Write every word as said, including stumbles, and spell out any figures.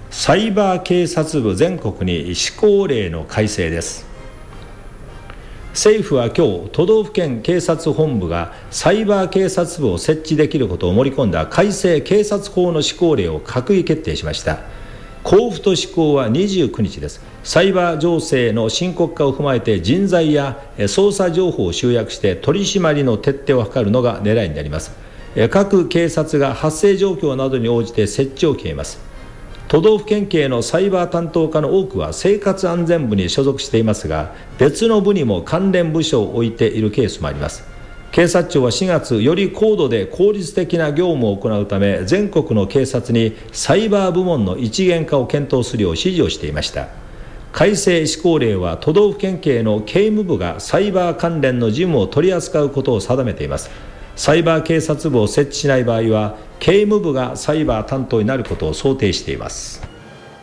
サイバー警察部全国に施行令の改正です。政府は今日、都道府県警察本部がサイバー警察部を設置できることを盛り込んだ改正警察法の施行令を閣議決定しました。公布と施行はにじゅうくにちです。サイバー情勢の深刻化を踏まえて人材や捜査情報を集約して取り締まりの徹底を図るのが狙いになります。各警察が発生状況などに応じて設置を決めます。都道府県警のサイバー担当課の多くは生活安全部に所属していますが、別の部にも関連部署を置いているケースもあります。警察庁はしがつ、より高度で効率的な業務を行うため、全国の警察にサイバー部門の一元化を検討するよう指示をしていました。改正施行令は都道府県警の警務部がサイバー関連の事務を取り扱うことを定めています。サイバー警察部を設置しない場合は、警務部がサイバー担当になることを想定しています。